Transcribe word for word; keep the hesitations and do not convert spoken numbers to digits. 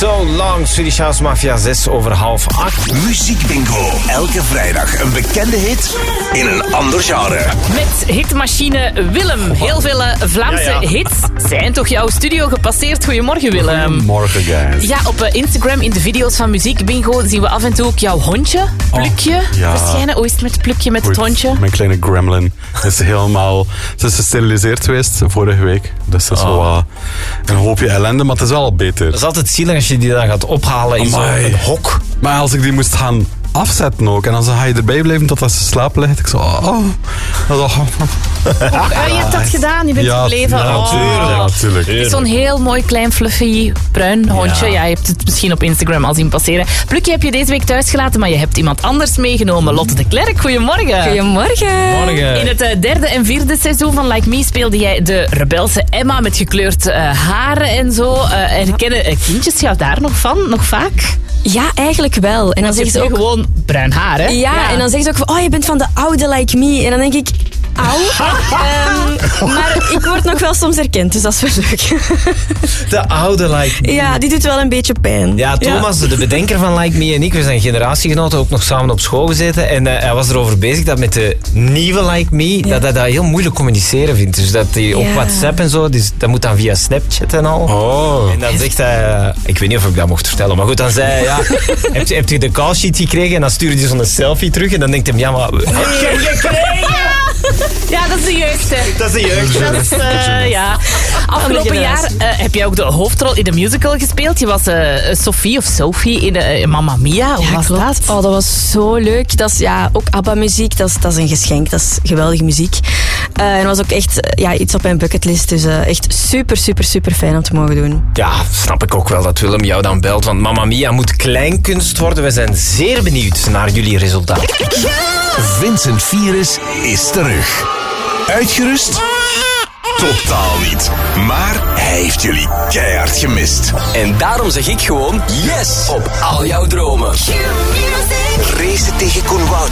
So Long, Swedish House Mafia, zes over half acht. Muziek Bingo. Elke vrijdag een bekende hit in een ander genre. Met hitmachine Willem. Heel veel uh, Vlaamse ja, ja. hits zijn toch jouw studio gepasseerd. Goedemorgen, Willem. Goedemorgen, guys. Ja, op uh, Instagram in de video's van Muziek Bingo zien we af en toe ook jouw hondje, Plukje, oh, ja. verschijnen. Hoe is het met Plukje, met Goed, het hondje? Mijn kleine gremlin is helemaal... Ze is gesteriliseerd geweest vorige week. Dus dat is oh. wel uh, een hoopje ellende, maar het is wel al beter. Dat is altijd zielig als je die dan gaat ophalen in zo'n hok. Maar als ik die moest gaan afzetten ook, en dan ga je erbij blijven tot als ze slapen ligt, ik zo... Oh, dat oh. Oh, je hebt dat gedaan, je bent ja, gebleven. Ja, oh. natuurlijk, natuurlijk. Het is zo'n heel mooi, klein, fluffy, bruin hondje. Ja. ja, je hebt het misschien op Instagram al zien passeren. Plukje heb je deze week thuis gelaten, maar je hebt iemand anders meegenomen. Lotte de Klerk, goedemorgen. Goedemorgen. Morgen. In het uh, derde en vierde seizoen van Like Me speelde jij de rebelse Emma met gekleurd uh, haren en zo. Uh, herkennen uh, kindjes jou daar nog van, nog vaak? Ja, eigenlijk wel. En dan zegt ze ook gewoon bruin haar, hè? Ja, ja, en dan zegt ze ook van, oh, je bent van de oude Like Me. En dan denk ik, auw. um, maar ik word nog wel soms herkend, dus dat is wel leuk. De oude Like Me. Ja, die doet wel een beetje pijn. Ja, Thomas, ja. de bedenker van Like Me en ik, we zijn generatiegenoten, ook nog samen op school gezeten. En uh, hij was erover bezig dat met de nieuwe Like Me, ja. dat hij dat heel moeilijk communiceren vindt. Dus dat hij op ja. WhatsApp en zo, dus dat moet dan via Snapchat en al. Oh. En dan zegt hij, uh, ik weet niet of ik dat mocht vertellen, maar goed, dan zei hij, ja, heb, je, heb je de call sheet gekregen? En dan stuurde hij zo'n selfie terug en dan denkt hij, ja, maar heb je gekregen? Ja, dat is de jeugd, hè. Dat is de jeugd. Dat is, uh, ja. Afgelopen jaar uh, heb jij ook de hoofdrol in de musical gespeeld. Je was uh, Sophie of Sophie in uh, Mamma Mia. Hoe ja, was klopt. dat? Oh, dat was zo leuk. Dat is ja, ook ABBA-muziek. Dat is, dat is een geschenk. Dat is geweldige muziek. Uh, en dat was ook echt uh, ja, iets op mijn bucketlist. Dus uh, echt super, super, super fijn om te mogen doen. Ja, snap ik ook wel dat Willem jou dan belt. Want Mamma Mia moet kleinkunst worden. We zijn zeer benieuwd naar jullie resultaat. Vincent Virus is terug. Uitgerust? Totaal niet. Maar hij heeft jullie keihard gemist. En daarom zeg ik gewoon yes op al jouw dromen. Racen tegen Koen Wouters.